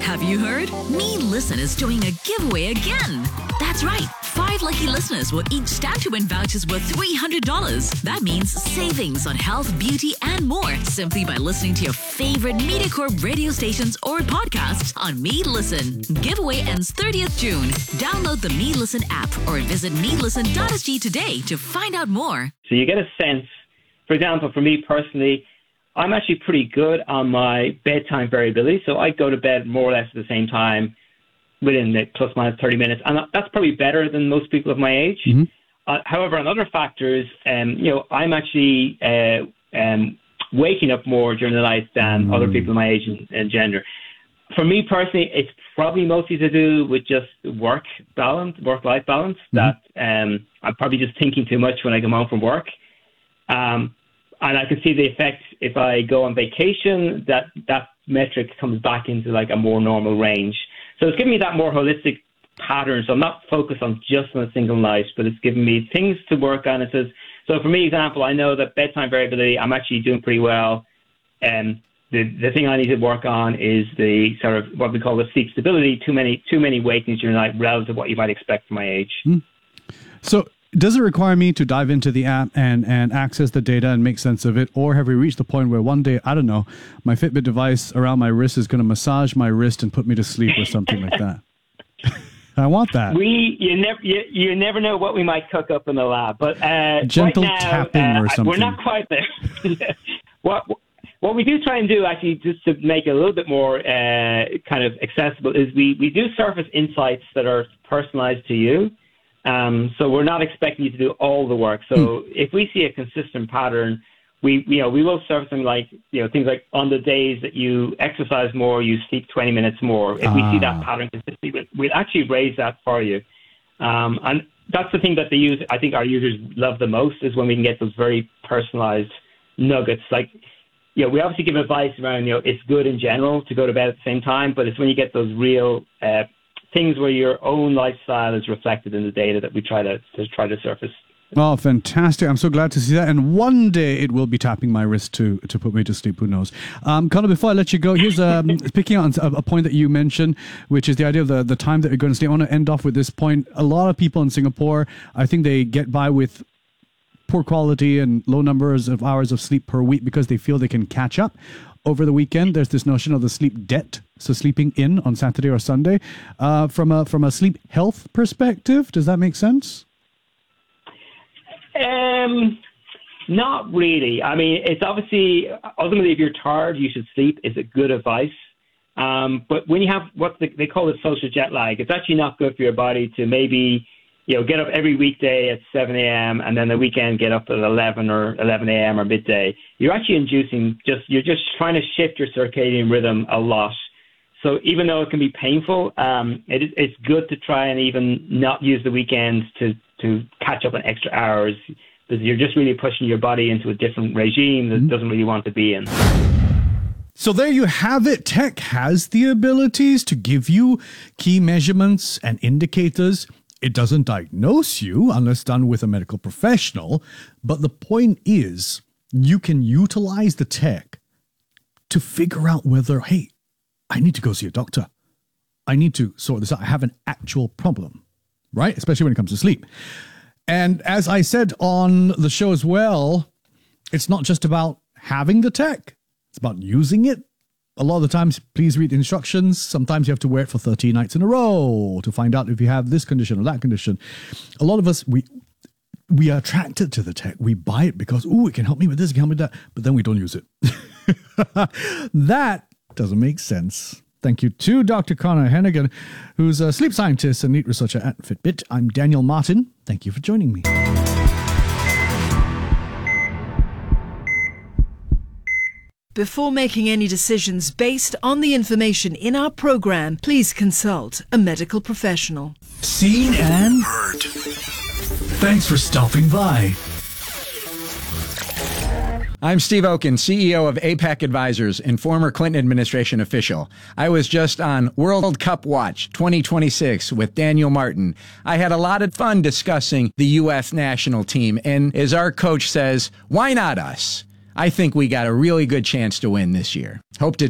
Have you heard? Me Listen is doing a giveaway again. That's right. 5 lucky listeners will each stand to win vouchers worth $300. That means savings on health, beauty, and more simply by listening to your favorite MediaCorp radio stations or podcasts on Me Listen. Giveaway ends 30th June. Download the Me Listen app or visit melisten.sg today to find out more. So you get a sense, for example, for me personally, I'm actually pretty good on my bedtime variability. So I go to bed more or less at the same time within the plus minus 30 minutes. And that's probably better than most people of my age. Mm-hmm. However, on other factors, I'm actually waking up more during the night than other people my age and gender. For me personally, it's probably mostly to do with just work-life balance, that I'm probably just thinking too much when I come home from work. And I can see the effect if I go on vacation, that metric comes back into like a more normal range. So it's giving me that more holistic pattern. So I'm not focused on just on a single night, but it's giving me things to work on. It says, so for me, example, I know that bedtime variability, I'm actually doing pretty well. And the thing I need to work on is the sort of what we call the sleep stability, too many wakings during the night relative to what you might expect for my age. So does it require me to dive into the app and access the data and make sense of it? Or have we reached the point where one day, I don't know, my Fitbit device around my wrist is going to massage my wrist and put me to sleep or something like that? I want that. You never know what we might cook up in the lab. But gentle right now, tapping or something. We're not quite there. What we do try and do, actually, just to make it a little bit more kind of accessible, is we do surface insights that are personalized to you. So we're not expecting you to do all the work. So if we see a consistent pattern, we will surface them like, things like on the days that you exercise more, you sleep 20 minutes more. If we see that pattern consistently, we'll actually raise that for you. And that's the thing that I think our users love the most, is when we can get those very personalized nuggets. Like, we obviously give advice around, it's good in general to go to bed at the same time, but it's when you get those real things where your own lifestyle is reflected in the data that we try to surface. Oh, fantastic. I'm so glad to see that. And one day it will be tapping my wrist to put me to sleep. Who knows? Connor, before I let you go, here's picking on a point that you mentioned, which is the idea of the time that you're going to sleep. I want to end off with this point. A lot of people in Singapore, I think they get by with poor quality and low numbers of hours of sleep per week because they feel they can catch up. Over the weekend, there's this notion of the sleep debt, so sleeping in on Saturday or Sunday. From a sleep health perspective, does that make sense? Not really. I mean, it's obviously, ultimately, if you're tired, you should sleep, is a good advice. But when you have what they call it social jet lag, it's actually not good for your body to maybe get up every weekday at 7 a.m. and then the weekend get up at 11 or 11 a.m. or midday. You're actually you're just trying to shift your circadian rhythm a lot. So even though it can be painful, it's good to try and even not use the weekends to catch up on extra hours, because you're just really pushing your body into a different regime that doesn't really want to be in. So there you have it. Tech has the abilities to give you key measurements and indicators. It doesn't diagnose you unless done with a medical professional. But the point is, you can utilize the tech to figure out whether, hey, I need to go see a doctor. I need to sort this out. I have an actual problem, right? Especially when it comes to sleep. And as I said on the show as well, it's not just about having the tech. It's about using it. A lot of the times, please read the instructions. Sometimes you have to wear it for 30 nights in a row to find out if you have this condition or that condition. A lot of us, we are attracted to the tech. We buy it because, it can help me with this, it can help me with that. But then we don't use it. That doesn't make sense. Thank you to Dr. Connor Hennigan, who's a sleep scientist and lead researcher at Fitbit. I'm Daniel Martin. Thank you for joining me. Before making any decisions based on the information in our program, please consult a medical professional. Seen and heard. Thanks for stopping by. I'm Steve Oken, CEO of APAC Advisors and former Clinton administration official. I was just on World Cup Watch 2026 with Daniel Martin. I had a lot of fun discussing the U.S. national team, and as our coach says, why not us? I think we got a really good chance to win this year. Hope to